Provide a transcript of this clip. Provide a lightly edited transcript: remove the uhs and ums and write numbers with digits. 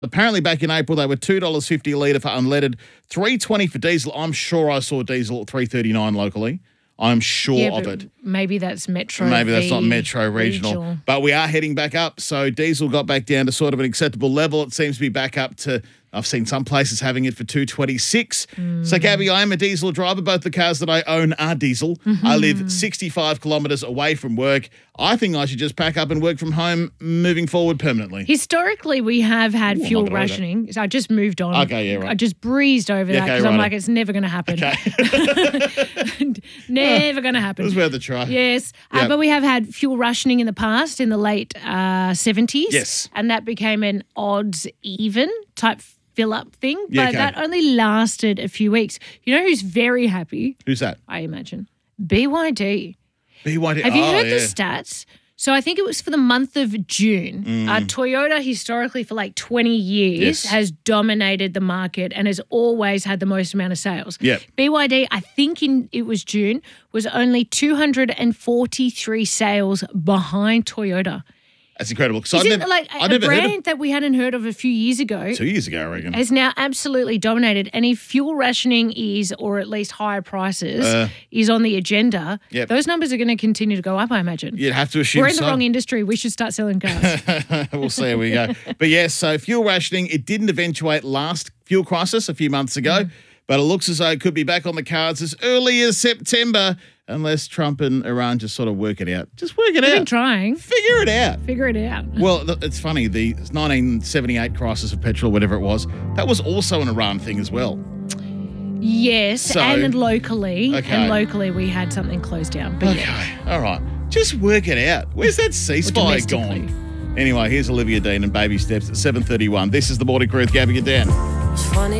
Apparently back in April, they were $2.50 a litre for unleaded, $3.20 for diesel. I'm sure I saw diesel at $3.39 locally. I'm sure of it. Maybe that's Metro. Maybe that's not Metro regional. But we are heading back up. So diesel got back down to sort of an acceptable level. It seems to be back up to, I've seen some places having it for $2.26. So, Gabby, I am a diesel driver. Both the cars that I own are diesel. I live 65 kilometres away from work. I think I should just pack up and work from home moving forward permanently. Historically, we have had fuel rationing. So I just moved on. Okay, yeah, right. I just breezed over that because I'm like, it's never going to happen. Okay. Never going to happen. It was worth a try. Yes. But we have had fuel rationing in the past, in the late 70s. Yes. And that became an odds even type fill-up thing. Yeah, but that only lasted a few weeks. You know who's very happy? Who's that? I imagine. BYD. BYD. Have you heard the stats? So I think it was for the month of June. Toyota historically for like 20 years has dominated the market and has always had the most amount of sales. Yep. BYD, I think it was June, was only 243 sales behind Toyota. That's incredible. So Isn't a brand that we hadn't heard of a few years ago 2 years ago, I reckon. has now absolutely dominated. And if fuel rationing is, or at least higher prices, is on the agenda, those numbers are going to continue to go up, I imagine. You'd have to assume we're in the wrong industry. We should start selling cars. We'll see how we go. But yes, so fuel rationing, it didn't eventuate last fuel crisis a few months ago, but it looks as though it could be back on the cards as early as September, unless Trump and Iran just sort of work it out. Just work it out. We've been trying. Figure it out. Figure it out. Well, it's funny. The 1978 crisis of petrol, whatever it was, that was also an Iran thing as well. Yes, and locally. Okay. And locally we had something closed down. But all right. Just work it out. Where's that ceasefire gone? Anyway, here's Olivia Dean and Baby Steps at 7:31. This is The Morning Crew with Gabby and Dan. It's funny.